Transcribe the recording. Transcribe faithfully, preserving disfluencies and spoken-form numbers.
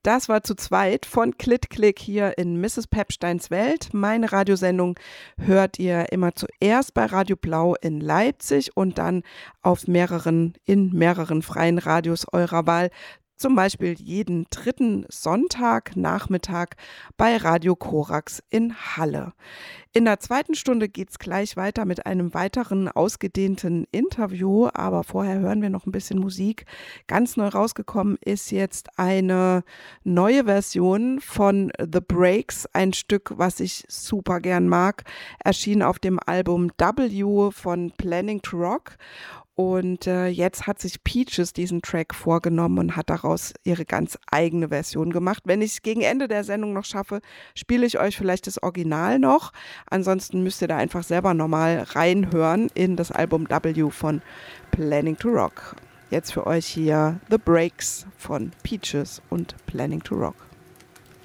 Das war zu zweit von Klit Klick hier in Misses Pepsteins Welt. Meine Radiosendung hört ihr immer zuerst bei Radio Blau in Leipzig und dann auf mehreren, in mehreren freien Radios eurer Wahl. Zum Beispiel jeden dritten Sonntagnachmittag bei Radio Korax in Halle. In der zweiten Stunde geht es gleich weiter mit einem weiteren ausgedehnten Interview, aber vorher hören wir noch ein bisschen Musik. Ganz neu rausgekommen ist jetzt eine neue Version von The Breaks, ein Stück, was ich super gern mag, erschien auf dem Album W von Planning to Rock. Und äh, jetzt hat sich Peaches diesen Track vorgenommen und hat daraus ihre ganz eigene Version gemacht. Wenn ich es gegen Ende der Sendung noch schaffe, spiele ich euch vielleicht das Original noch. Ansonsten müsst ihr da einfach selber nochmal reinhören in das Album W von Planning to Rock. Jetzt für euch hier The Breaks von Peaches und Planning to Rock.